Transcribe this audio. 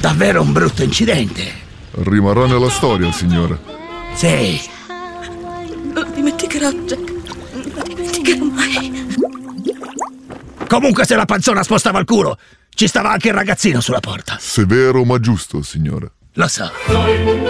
Davvero un brutto incidente. Rimarrà nella storia, signore. Sì. Non dimenticherò, Jack. Non dimenticherò mai. Comunque se la panzona spostava il culo, ci stava anche il ragazzino sulla porta. Severo ma giusto, signore. Lo so.